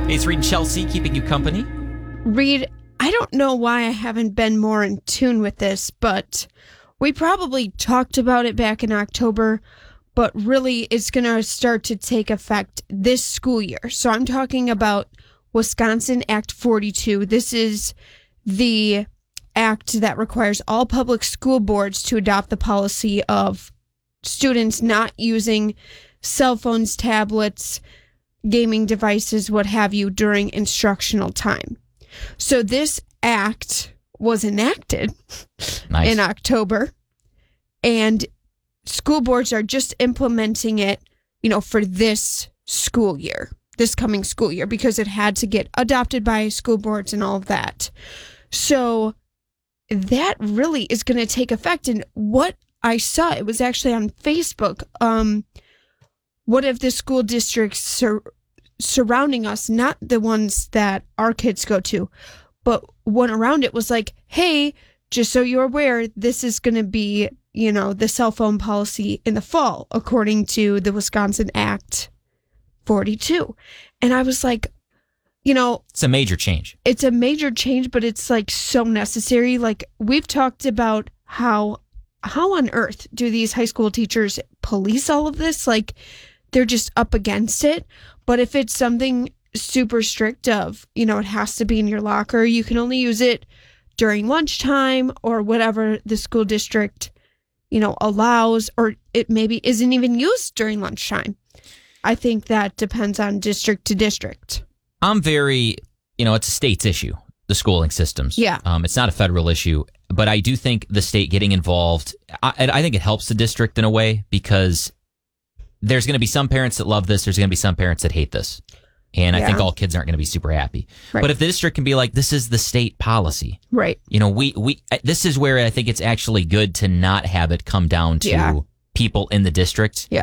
Hey, it's Reed and Chelsea keeping you company. Reed, I don't know why I haven't been more in tune with this, but we probably talked about it back in October, but really it's going to start to take effect this school year. So I'm talking about Wisconsin Act 42. This is the act that requires all public school boards to adopt the policy of students not using cell phones, tablets, gaming devices, what have you, during instructional time. So this act was enacted in October, and school boards are just implementing it, for this school year, this coming school year, because it had to get adopted by school boards and all of that. So that really is going to take effect. And what I saw, it was actually on Facebook, what if the school districts surrounding us, not the ones that our kids go to, but one around it was like, hey, just so you're aware, this is going to be, the cell phone policy in the fall, according to the Wisconsin Act 42. And I was like, it's a major change. It's a major change, but it's like so necessary. Like, we've talked about how on earth do these high school teachers police all of this? Like, they're just up against it. But if it's something super strict of, it has to be in your locker, you can only use it during lunchtime or whatever the school district, allows, or it maybe isn't even used during lunchtime. I think that depends on district to district. I'm very, it's a state's issue, the schooling systems. Yeah. It's not a federal issue, but I do think the state getting involved, I think it helps the district in a way, because there's going to be some parents that love this. There's going to be some parents that hate this. And I think all kids aren't going to be super happy. Right. But if the district can be like, this is the state policy. Right. This is where I think it's actually good to not have it come down to people in the district. Yeah.